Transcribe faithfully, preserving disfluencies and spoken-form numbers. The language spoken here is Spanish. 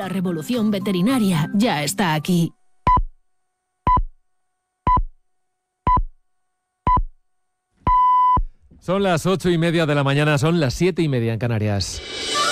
La revolución veterinaria ya está aquí. Son las ocho y media de la mañana, son las siete y media en Canarias.